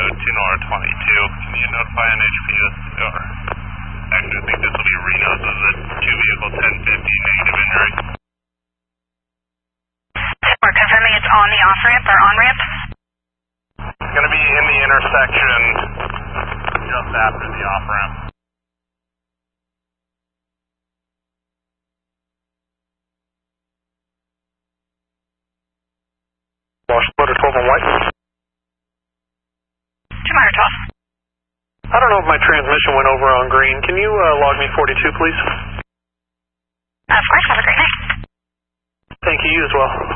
2 22. Can you notify NHPS? Or actually, I think this will be Reno's as a 2-vehicle 1050 negative injury. We're confirming it's on the off-ramp or on-ramp? It's going to be in the intersection just after the off-ramp. Washington 12 on white. Tomorrow 12. I don't know if my transmission went over on green. Can you log me 42, please? Of course, have a great night. Thank you, you as well.